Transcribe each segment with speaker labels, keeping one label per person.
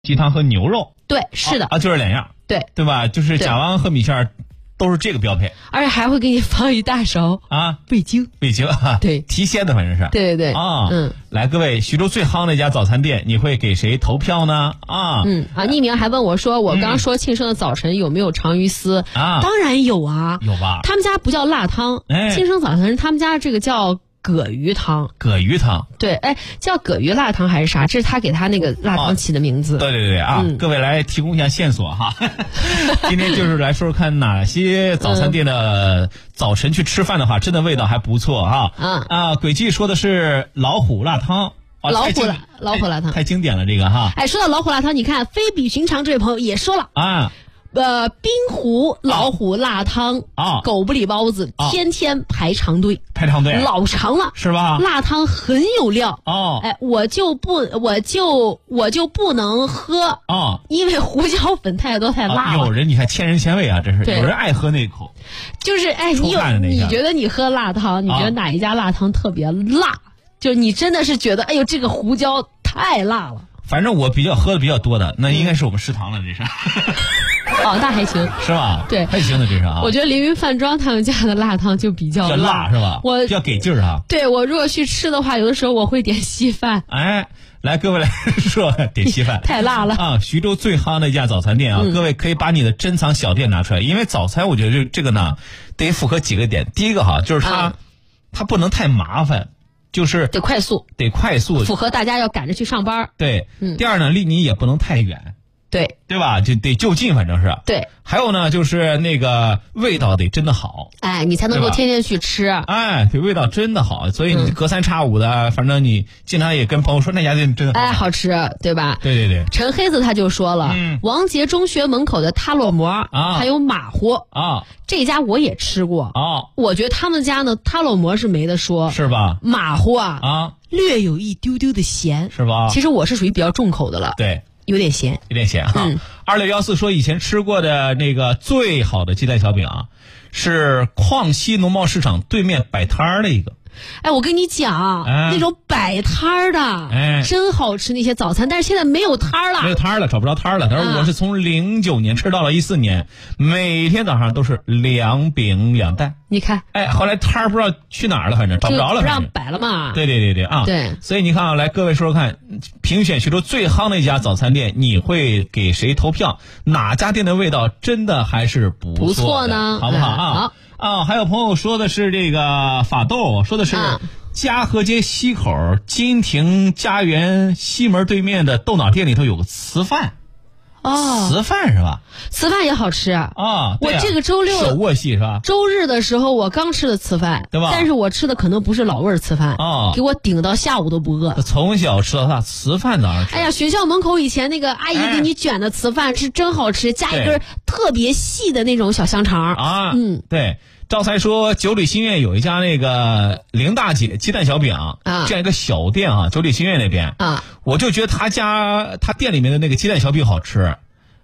Speaker 1: 鸡汤和牛肉。
Speaker 2: 对，是的
Speaker 1: 就是两样。对吧？就是甲烷和米线都是这个标配，
Speaker 2: 而且还会给你放一大勺味精，对，
Speaker 1: 提鲜的，反正是。
Speaker 2: 对
Speaker 1: 来，各位，徐州最夯的一家早餐店，你会给谁投票呢？
Speaker 2: 匿名还问我说，我刚说庆生的早晨有没有长鱼丝？当然有啊，
Speaker 1: 有吧？
Speaker 2: 他们家不叫辣汤，庆生早晨他们家这个叫葛鱼汤。对，叫葛鱼辣汤还是啥？这是他给他那个辣汤起的名字。
Speaker 1: 对各位来提供一下线索哈。今天就是来说说看哪些早餐店的早晨去吃饭的话，真的味道还不错哈。轨迹说的是老虎辣汤。
Speaker 2: 老虎辣汤
Speaker 1: 太经典了这个哈。
Speaker 2: 说到老虎辣汤，你看非比寻常这位朋友也说了滨湖老虎辣汤狗不理包子天天排长队，老长了
Speaker 1: 是吧？
Speaker 2: 辣汤很有料我就不能喝因为胡椒粉太多太辣了。
Speaker 1: 有人你看千人千味啊，这是有人爱喝那口。
Speaker 2: 就是你觉得你喝辣汤，你觉得哪一家辣汤特别辣？就你真的是觉得这个胡椒太辣了。
Speaker 1: 反正我喝的比较多的，那应该是我们食堂了，这是。
Speaker 2: 那还行，
Speaker 1: 是吧？
Speaker 2: 对，
Speaker 1: 还行的，这是
Speaker 2: 我觉得凌云饭庄他们家的辣汤就比较
Speaker 1: 辣，是吧？比较给劲儿对，
Speaker 2: 我如果去吃的话，有的时候我会点稀饭。
Speaker 1: 来，各位来说点稀饭，
Speaker 2: 太辣了
Speaker 1: 徐州最夯的一家早餐店各位可以把你的珍藏小店拿出来，因为早餐我觉得这个呢得符合几个点。第一个就是它不能太麻烦。就是
Speaker 2: 得快速，符合大家要赶着去上班。
Speaker 1: 对，第二呢，离你也不能太远，对吧？就得就近，反正是。
Speaker 2: 对，
Speaker 1: 还有呢，就是那个味道得真的好，
Speaker 2: 你才能够天天去吃。
Speaker 1: 对，味道真的好，所以你隔三差五的，反正你经常也跟朋友说那家店真的好，
Speaker 2: 好吃，对吧？
Speaker 1: 对。
Speaker 2: 陈黑子他就说了，王杰中学门口的塔洛馍还有马虎这家我也吃过我觉得他们家呢塔洛馍是没得说，
Speaker 1: 是吧？
Speaker 2: 马虎略有一丢丢的咸，
Speaker 1: 是吧？
Speaker 2: 其实我是属于比较重口的了，
Speaker 1: 对。
Speaker 2: 有点咸
Speaker 1: 哈。2614说以前吃过的那个最好的鸡蛋小饼是矿西农贸市场对面摆摊儿的一个。
Speaker 2: 我跟你讲那种摆摊儿的真好吃那些早餐，但是现在没有摊儿了，
Speaker 1: 找不着摊儿了。但是我是从09年吃到了14年，每天早上都是2饼2蛋。
Speaker 2: 你看
Speaker 1: 后来摊儿不知道去哪儿了，反正找不着了，
Speaker 2: 不让摆了嘛。
Speaker 1: 对
Speaker 2: 对，
Speaker 1: 所以你看来各位说说看，评选徐州最夯的一家早餐店，你会给谁投票？哪家店的味道真的还是不错
Speaker 2: 呢？
Speaker 1: 好不好还有朋友说的是这个法豆，说的是嘉禾街西口金庭家园西门对面的豆脑店里头有个糍饭。糍饭是吧？
Speaker 2: 糍饭也好吃我这个周六
Speaker 1: 手握细是吧？
Speaker 2: 周日的时候我刚吃的糍饭，
Speaker 1: 对吧？
Speaker 2: 但是我吃的可能不是老味糍饭给我顶到下午都不饿。
Speaker 1: 从小吃到大，糍饭早上吃。
Speaker 2: 学校门口以前那个阿姨给你卷的糍饭是真好吃，加一根特别细的那种小香肠
Speaker 1: 对。招财说九里新苑有一家那个林大姐鸡蛋小饼这样一个小店九里新苑那边我就觉得他店里面的那个鸡蛋小饼好吃。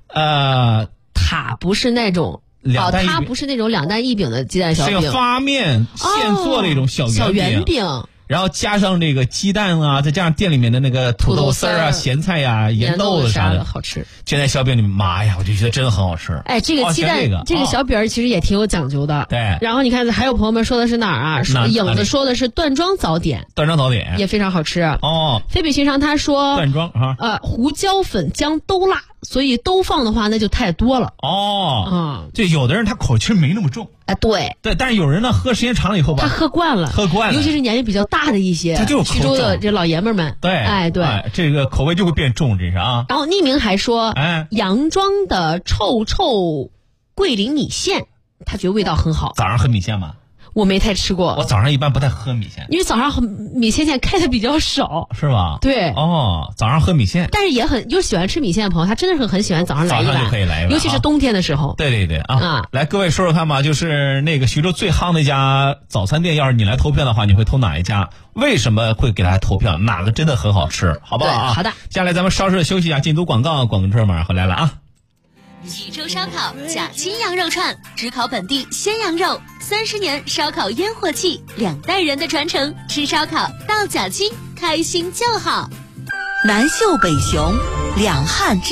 Speaker 2: 它不是那种它不是那种2蛋1饼的鸡蛋小饼，
Speaker 1: 是个发面现做的一种小圆饼。然后加上这个鸡蛋再加上店里面的那个土豆丝咸菜盐豆子啥的，
Speaker 2: 好吃。
Speaker 1: 煎在小饼里面，妈呀，我就觉得真的很好吃。
Speaker 2: 这个鸡蛋这个小饼其实也挺有讲究的。
Speaker 1: 对。
Speaker 2: 然后你看还有朋友们说的是哪儿影子说的是段庄早点也非常好吃非比寻常他说
Speaker 1: 段庄
Speaker 2: 胡椒粉姜都辣，所以都放的话那就太多了
Speaker 1: 就有的人他口气没那么重
Speaker 2: 对，
Speaker 1: 但是有人呢喝时间长了以后吧，
Speaker 2: 他喝惯了，尤其是年纪比较大的一些，
Speaker 1: 他就
Speaker 2: 徐州的这老爷们们，
Speaker 1: 对，这个口味就会变重，这是然
Speaker 2: 后匿名还说，杨庄的臭桂林米线，他觉得味道很好。
Speaker 1: 早上喝米线吗？
Speaker 2: 我没太吃过，
Speaker 1: 我早上一般不太喝米线，
Speaker 2: 因为早上米线店开的比较少，
Speaker 1: 是吧？
Speaker 2: 对，
Speaker 1: 早上喝米线，
Speaker 2: 但是有喜欢吃米线的朋友，他真的是很喜欢早上来一碗，
Speaker 1: 就可以来一碗，
Speaker 2: 尤其是冬天的时候。
Speaker 1: 对来各位说说看吧，就是那个徐州最夯的一家早餐店，要是你来投票的话，你会投哪一家？为什么会给大家投票？哪个真的很好吃？好不好
Speaker 2: 好的。
Speaker 1: 接下来咱们稍事休息一下，进组广告，广告车马上回来了
Speaker 3: 徐州烧烤贾亲羊肉串，只烤本地鲜羊肉，30年烧烤烟火气，2代人的传承，吃烧烤到贾亲，开心就好。
Speaker 4: 南秀北雄，两汉